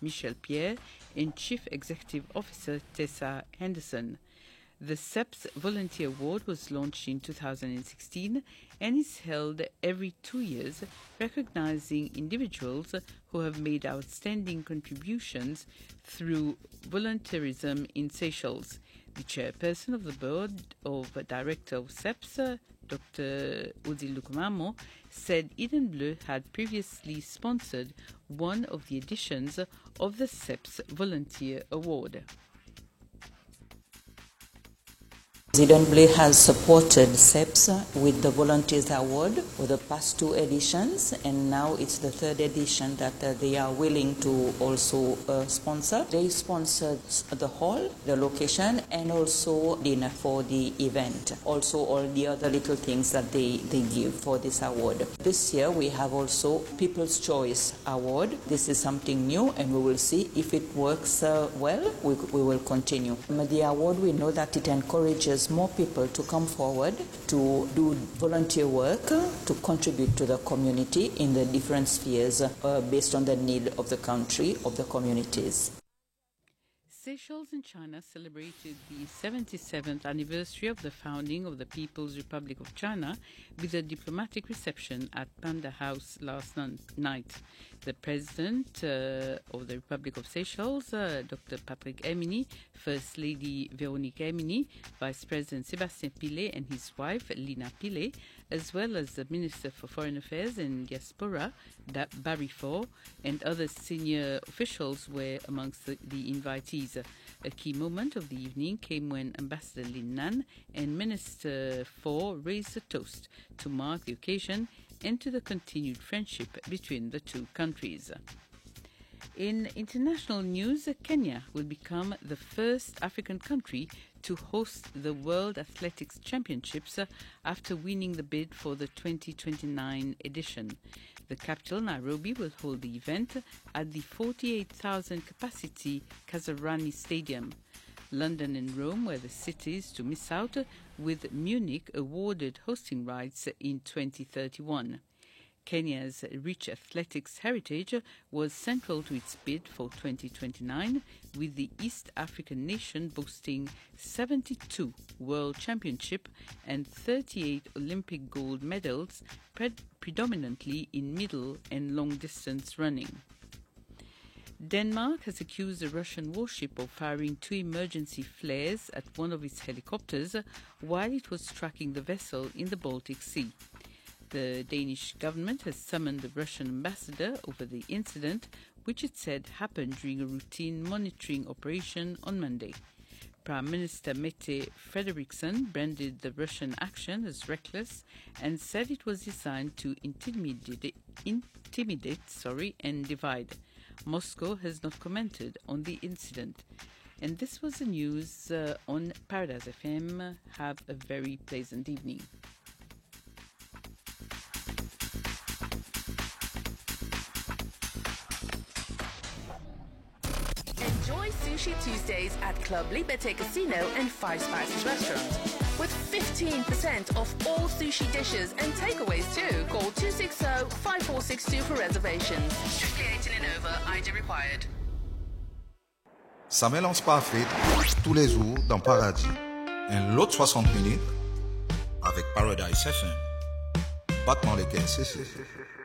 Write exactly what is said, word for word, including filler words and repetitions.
Michel Pierre and Chief Executive Officer Tessa Henderson. The C E P S Volunteer Award was launched in two thousand sixteen and is held every two years, recognizing individuals who have made outstanding contributions through volunteerism in Seychelles. The chairperson of the board of director of C E P S, Doctor Odile Lukumamo, said Eden Bleu had previously sponsored one of the editions of the C E P S Volunteer Award. Eden Bleu has supported C E P S with the Volunteers Award for the past two editions, and now it's the third edition that uh, they are willing to also uh, sponsor. They sponsored the hall, the location, and also dinner for the event. Also all the other little things that they, they give for this award. This year we have also People's Choice Award. This is something new, and we will see if it works uh, well, we, we will continue. The award, we know that it encourages more people to come forward to do volunteer work, to contribute to the community in the different spheres uh, based on the need of the country, of the communities. Seychelles and China celebrated the seventy-seventh anniversary of the founding of the People's Republic of China with a diplomatic reception at Panda House last night. The President uh, of the Republic of Seychelles, uh, Doctor Patrick Emini, First Lady Véronique Emini, Vice President Sébastien Pillet and his wife Lina Pillet, as well as the Minister for Foreign Affairs and Diaspora, Barry Faure, and other senior officials were amongst the, the invitees. A key moment of the evening came when Ambassador Lin Nan and Minister Faure raised a toast to mark the occasion and to the continued friendship between the two countries. In international news, Kenya will become the first African country to host the World Athletics Championships after winning the bid for the twenty twenty-nine edition. The capital, Nairobi, will hold the event at the forty-eight thousand capacity Kasarani Stadium. London and Rome were the cities to miss out, with Munich awarded hosting rights in twenty thirty-one. Kenya's rich athletics heritage was central to its bid for twenty twenty-nine, with the East African nation boasting seventy-two World Championship and thirty-eight Olympic gold medals, pre- predominantly in middle and long distance running. Denmark has accused a Russian warship of firing two emergency flares at one of its helicopters while it was tracking the vessel in the Baltic Sea. The Danish government has summoned the Russian ambassador over the incident, which it said happened during a routine monitoring operation on Monday. Prime Minister Mette Frederiksen branded the Russian action as reckless and said it was designed to intimidate, intimidate sorry, and divide. Moscow has not commented on the incident. And this was the news uh, on Paradise F M. Have a very pleasant evening. Enjoy Sushi Tuesdays at Club Liberté Casino and Five Spices Restaurant. With fifteen percent off all sushi dishes and takeaways too. Call two six zero, five four six two for reservations. Strictly eighteen and over, I D required. Ça mélange parfait tous les jours dans Paradis. Un lot soixante minutes avec Paradise F M. Battement les caisses.